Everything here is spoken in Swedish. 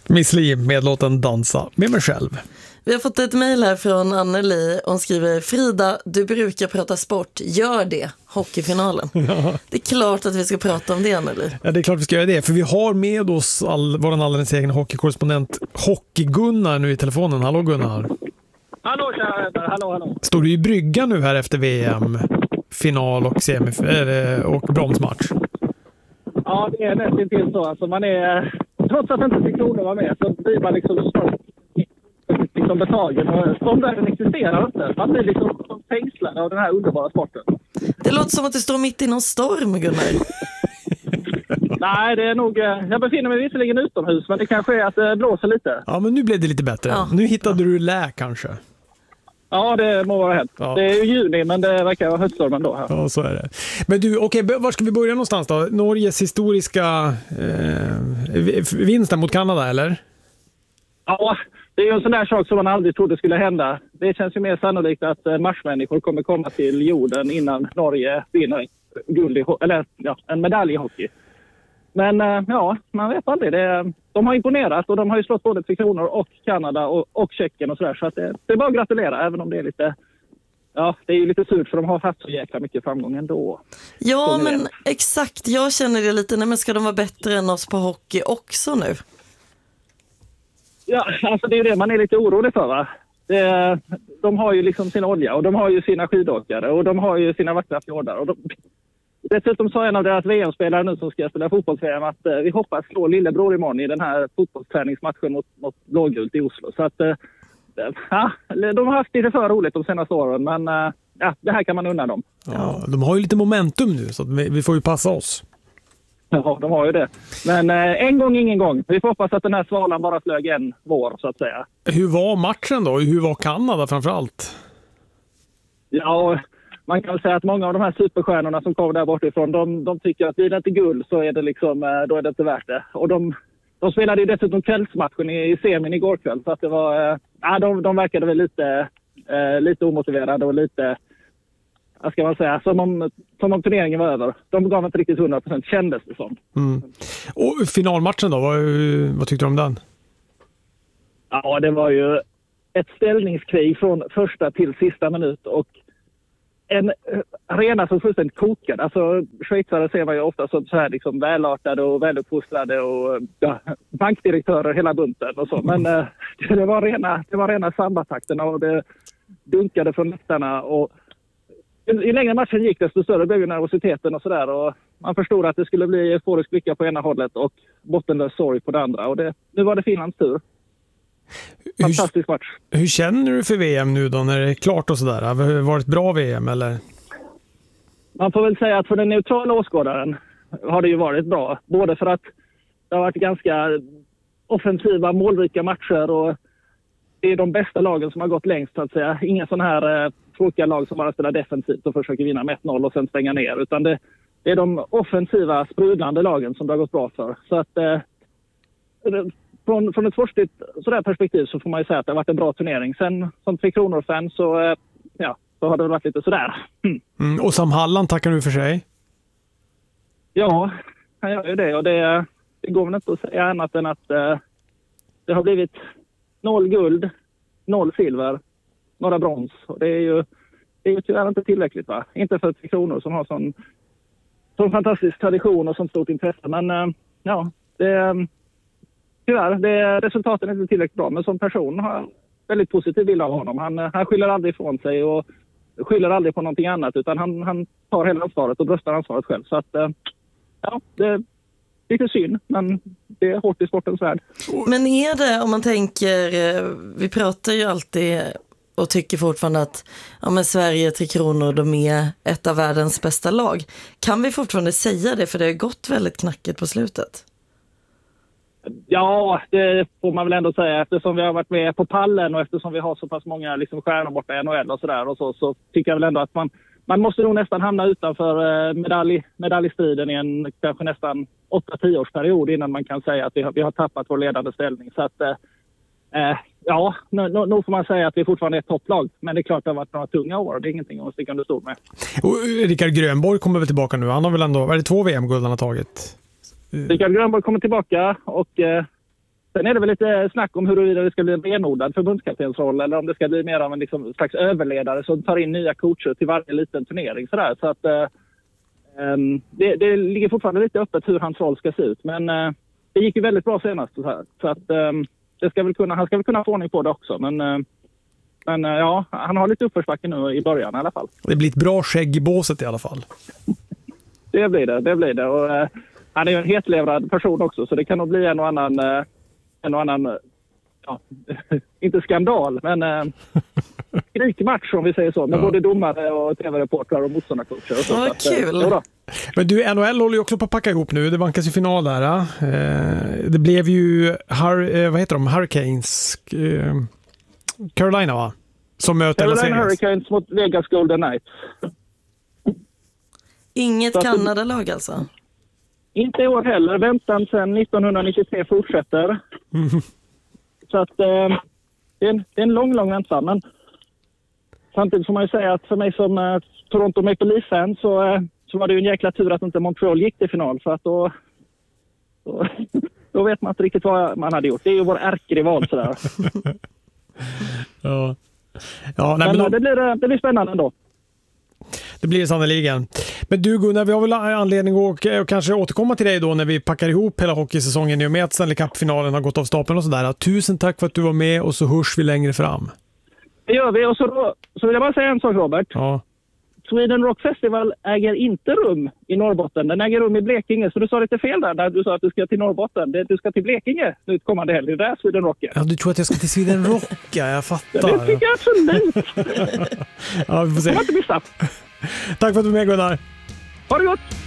Miss Li med låten Dansa med mig själv. Vi har fått ett mejl här från Anneli. Hon skriver: Frida, du brukar prata sport. Gör det, hockeyfinalen. Ja. Det är klart att vi ska prata om det, Anneli. Ja, det är klart vi ska göra det. För vi har med oss vår alldeles egen hockeykorrespondent Hockey-Gunnar nu i telefonen. Hallå Gunnar. Hallå kära vänner, hallå. Står du i brygga nu här efter VM? Final och och bronsmatch? Ja, det är nästan till så. Alltså man är, trots att inte 3 kronor var med så blir man liksom betagen. Som den existerar inte. Man blir liksom fängslad av den här underbara sporten. Det låter som att du står mitt i någon storm, Gunnar. Nej, det är nog... Jag befinner mig visserligen utomhus, men det kanske är att det blåser lite. Ja, men nu blev det lite bättre. Ja. Nu hittade du kanske. Ja, det må vara hänt. Ja. Det är ju juni, men det verkar vara höststormen då här. Ja, så är det. Men du, okej, var ska vi börja någonstans då? Norges historiska vinsten mot Kanada, eller? Ja, det är ju en sån där sak som man aldrig trodde skulle hända. Det känns ju mer sannolikt att marsmänniskor kommer komma till jorden innan Norge vinner guld en medalj i hockey. Men ja, man vet aldrig. De har imponerat och de har ju slått både 3 kronor och Kanada och Tjeckien och sådär. Så att det är bara att gratulera, även om det är lite... Ja, det är ju lite surt för de har haft så jäkla mycket framgång ändå. Ja, men exakt. Jag känner det lite. Nej, men ska de vara bättre än oss på hockey också nu? Ja, alltså det är det man är lite orolig för, va? De har ju liksom sin olja och de har ju sina skidåkare och de har ju sina vackra fjordar. Och dessutom sa en av deras VM-spelare nu som ska spela fotbolls-VM att vi hoppas slå lillebror imorgon i den här fotbollsträningsmatchen mot blågult i Oslo. Så att de har haft lite för roligt de senaste åren, men det här kan man unna dem. Ja, de har ju lite momentum nu så att vi får ju passa oss. Ja, de har ju det. Men en gång, ingen gång. Vi får hoppas att den här svalan bara flög en vår, så att säga. Hur var matchen då? Hur var Kanada framförallt? Ja, man kan väl säga att många av de här superstjärnorna som kommer där bortifrån, de tycker att blir det inte guld så är det liksom, då är det inte värt det. Och de spelade ju dessutom kvällsmatchen i semin igår kväll, så att det var, de verkade väl lite omotiverade och lite, vad ska man säga, som om turneringen var över. De gav inte riktigt 100%, kändes det som. Mm. Och finalmatchen då, vad tyckte du om den? Ja, det var ju ett ställningskrig från första till sista minut och en arena som fullständigt kokade. Alltså schweizare ser man ju ofta så här liksom välartade och väluppfostrade och bankdirektörer hela bunten och så. Men det var rena sambatakten och det dunkade från läktarna och ju längre matchen gick desto större blev ju nervositeten och sådär och man förstod att det skulle bli euforisk lycka på ena hållet och bottenlös sorg på det andra och nu var det Finlands tur. Fantastisk match. Hur känner du för VM nu då när det är klart och sådär? Har det varit bra VM eller? Man får väl säga att för den neutrala åskådaren har det ju varit bra. Både för att det har varit ganska offensiva, målrika matcher och det är de bästa lagen som har gått längst så att säga. Inga sådana här tråkiga lag som bara spelar defensivt och försöker vinna med 1-0 och sen stänga ner. Utan det är de offensiva, sprudlande lagen som det har gått bra för. Så att från ett sportsligt sådär perspektiv så får man ju säga att det har varit en bra turnering. Sen som 3 kronor-fan så har det varit lite sådär. Och Sam Halland tackar du för sig? Ja, han gör ju det och det går väl inte att säga annat än att det har blivit 0 guld, 0 silver, några brons. Och det är ju tyvärr inte tillräckligt, va? Inte för 3 kronor som har sån fantastisk tradition och sånt stort intresse. Men tyvärr, resultaten är inte tillräckligt bra. Men som person har jag väldigt positiv bild av honom. Han skyller aldrig ifrån sig och skyller aldrig på någonting annat. Utan han tar hela ansvaret och bröstar ansvaret själv. Så att, det är lite synd. Men det är hårt i sportens värld. Men är det, om man tänker, vi pratar ju alltid och tycker fortfarande att Sverige 3 kronor, de är ett av världens bästa lag. Kan vi fortfarande säga det? För det har gått väldigt knackigt på slutet. Ja, det får man väl ändå säga eftersom vi har varit med på pallen och eftersom vi har så pass många liksom stjärnor borta i NHL och sådär och så tycker jag väl ändå att man måste nog nästan hamna utanför medaljstriden i en kanske nästan 8-10 års period innan man kan säga att vi har tappat vår ledande ställning. Så att nu får man säga att vi fortfarande är ett topplag, men det är klart att det har varit några tunga år, det är ingenting att sticka under stol med. Och Rickard Grönborg kommer väl tillbaka nu, han har väl ändå, är det 2 VM-guld han har tagit? Rickard Grönborg kommer tillbaka och Sen är det väl lite snack om huruvida det ska bli en renodlad förbundskaptensroll eller om det ska bli mer av en liksom slags överledare som tar in nya coacher till varje liten turnering. Sådär. Så att det ligger fortfarande lite öppet hur hans roll ska se ut. Men det gick ju väldigt bra senast. Så att han ska väl kunna få ordning på det också. Men ja, han har lite uppförsbacke nu i början i alla fall. Det blir ett bra skägg i båset i alla fall. Det blir det. Och han är ju en hetlevrad person också, så det kan nog bli en och annan ja, inte skandal, men skrikmatch om vi säger så, med både domare och tv-reportrar och motståndarcoacher. Vad kul! Men du, NHL håller ju också på att packa ihop nu. Det vankas ju final där. Det blev ju Hurricanes Carolina, va? Som möter Carolina Hurricanes mot Vegas Golden Knights. Inget Kanada-lag alltså? Inte i år heller. Väntan sedan 1993 fortsätter. Så att det är en lång väntan. Men samtidigt får man ju säga att för mig som Toronto Maple Leafs-fan så var det ju en jäkla tur att inte Montreal gick till final. För att då vet man inte riktigt vad man hade gjort. Det är ju vår ärkerival sådär. Ja, men det blir spännande ändå. Det blir sannoliken. Men du Gunnar, vi har väl anledning att kanske återkomma till dig då när vi packar ihop hela hockeysäsongen i och med att Stanley Cup-finalen har gått av stapeln och sådär. Tusen tack för att du var med och så hörs vi längre fram. Det gör vi och så vill jag bara säga en sak, Robert. Ja. Sweden Rock Festival äger inte rum i Norrbotten. Den äger rum i Blekinge. Så du sa lite fel där när du sa att du ska till Norrbotten. Du ska till Blekinge nu kommande helg. Det är Sweden Rock. Ja, du tror att jag ska till Sweden Rock? Ja, jag fattar. Ja, det tycker jag absolut. Ja, vi får se. Det var inte missat. Tack för att du var med, Gunnar. Ha det gott!